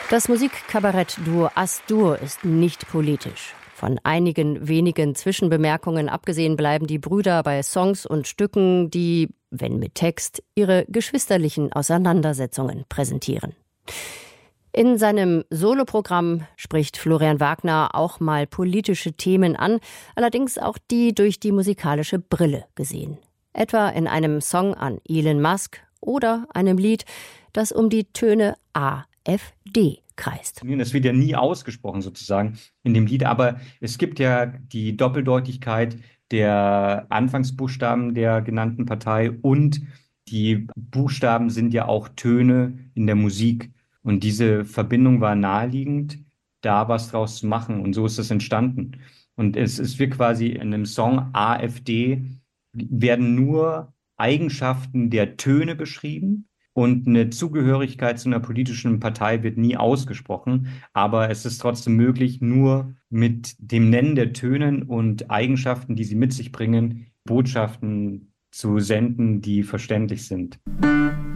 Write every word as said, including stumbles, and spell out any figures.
Das Musikkabarett-Duo As-Dur ist nicht politisch. Von einigen wenigen Zwischenbemerkungen abgesehen bleiben die Brüder bei Songs und Stücken, die, wenn mit Text, ihre geschwisterlichen Auseinandersetzungen präsentieren. In seinem Soloprogramm spricht Florian Wagner auch mal politische Themen an, allerdings auch die durch die musikalische Brille gesehen. Etwa in einem Song an Elon Musk oder einem Lied, das um die Töne A F D kreist. Das wird ja nie ausgesprochen sozusagen in dem Lied, aber es gibt ja die Doppeldeutigkeit der Anfangsbuchstaben der genannten Partei und die Buchstaben sind ja auch Töne in der Musik. Und diese Verbindung war naheliegend, da was draus zu machen. Und so ist es entstanden. Und es, es wird quasi in einem Song A F D werden nur Eigenschaften der Töne beschrieben. Und eine Zugehörigkeit zu einer politischen Partei wird nie ausgesprochen. Aber es ist trotzdem möglich, nur mit dem Nennen der Tönen und Eigenschaften, die sie mit sich bringen, Botschaften zu senden, die verständlich sind.